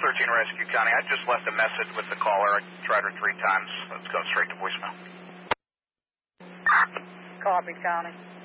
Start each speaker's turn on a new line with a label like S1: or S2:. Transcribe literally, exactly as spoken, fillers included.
S1: thirteen Rescue County. I just left a message with the caller. I tried her three times. Let's go straight to voicemail.
S2: Copy, County.